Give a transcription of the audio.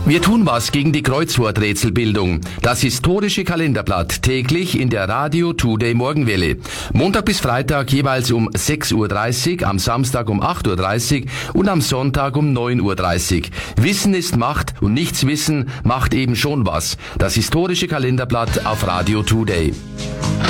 Wir tun was gegen die Kreuzworträtselbildung. Das historische Kalenderblatt täglich in der Radio Today Morgenwelle. Montag bis Freitag jeweils um 6.30 Uhr, am Samstag um 8.30 Uhr und am Sonntag um 9.30 Uhr. Wissen ist Macht und nichts wissen macht eben schon was. Das historische Kalenderblatt auf Radio Today.